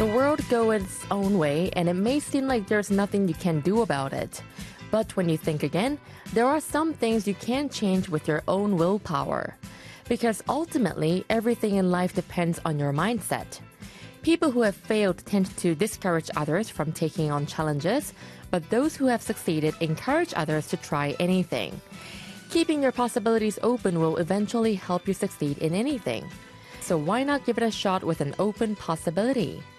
The world goes its own way, and it may seem like there's nothing you can do about it. But when you think again, there are some things you can change with your own willpower. Because ultimately, everything in life depends on your mindset. People who have failed tend to discourage others from taking on challenges, but those who have succeeded encourage others to try anything. Keeping your possibilities open will eventually help you succeed in anything. So why not give it a shot with an open possibility?